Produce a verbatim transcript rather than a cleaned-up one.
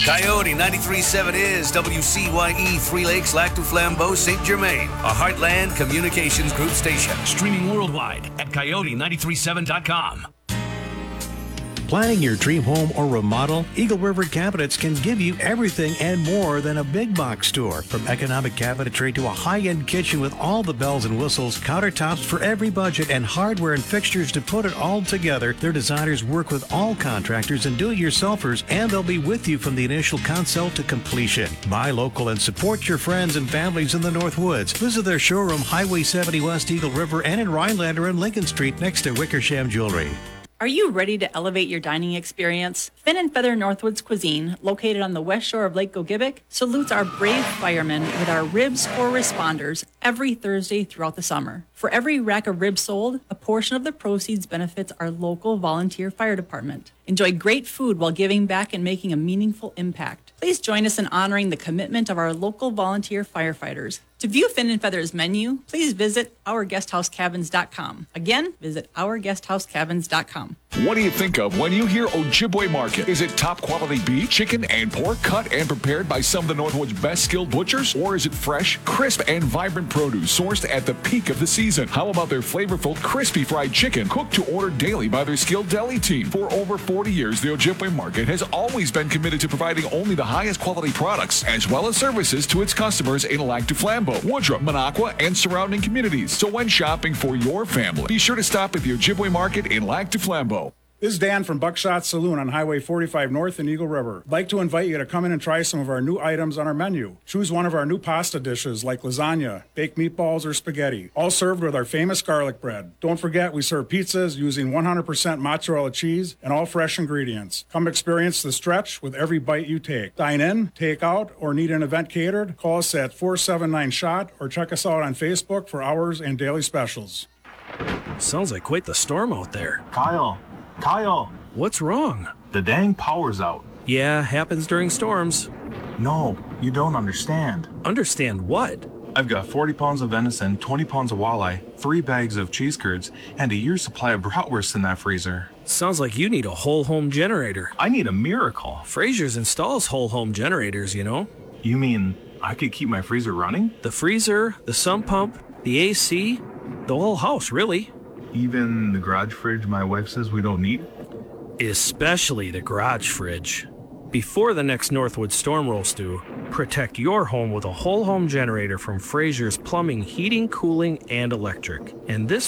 Coyote ninety-three point seven is W C Y E Three Lakes, Lac du Flambeau, Saint Germain, a Heartland Communications Group station. Streaming worldwide at coyote nine three seven dot com. Planning your dream home or remodel? Eagle River Cabinets can give you everything and more than a big box store. From economic cabinetry to a high-end kitchen with all the bells and whistles, countertops for every budget, and hardware and fixtures to put it all together, their designers work with all contractors and do-it-yourselfers, and they'll be with you from the initial consult to completion. Buy local and support your friends and families in the North Woods. Visit their showroom, Highway seventy West, Eagle River, and in Rhinelander and Lincoln Street next to Wickersham Jewelry. Are you ready to elevate your dining experience? Fin and Feather Northwoods Cuisine, located on the west shore of Lake Gogebic, salutes our brave firemen with our ribs for responders every Thursday throughout the summer. For every rack of ribs sold, a portion of the proceeds benefits our local volunteer fire department. Enjoy great food while giving back and making a meaningful impact. Please join us in honoring the commitment of our local volunteer firefighters. To view Fin and Feather's menu, please visit our guest house cabins dot com. Again, visit our guest house cabins dot com. What do you think of when you hear Ojibwe Market? Is it top quality beef, chicken, and pork cut and prepared by some of the Northwood's best skilled butchers? Or is it fresh, crisp, and vibrant produce sourced at the peak of the season? How about their flavorful, crispy fried chicken cooked to order daily by their skilled deli team? For over forty years, the Ojibwe Market has always been committed to providing only the highest quality products as well as services to its customers in Lac du Flambeau, Woodruff, Minocqua, and surrounding communities. So when shopping for your family, be sure to stop at the Ojibwe Market in Lac du Flambeau. This is Dan from Buckshot Saloon on Highway forty-five North in Eagle River. I'd like to invite you to come in and try some of our new items on our menu. Choose one of our new pasta dishes like lasagna, baked meatballs, or spaghetti, all served with our famous garlic bread. Don't forget, we serve pizzas using one hundred percent mozzarella cheese and all fresh ingredients. Come experience the stretch with every bite you take. Dine in, take out, or need an event catered? Call us at four seven nine S H O T or check us out on Facebook for hours and daily specials. Sounds like quite the storm out there. Kyle. Kyle! What's wrong? The dang power's out. Yeah, happens during storms. No, you don't understand. Understand what? I've got forty pounds of venison, twenty pounds of walleye, three bags of cheese curds, and a year's supply of bratwurst in that freezer. Sounds like you need a whole home generator. I need a miracle. Fraser's installs whole home generators, you know. You mean I could keep my freezer running? The freezer, the sump pump, the A C, the whole house, really. Even the garage fridge my wife says we don't need? Especially the garage fridge. Before the next Northwood storm rolls through, protect your home with a whole home generator from Fraser's Plumbing, Heating, Cooling, and Electric. And this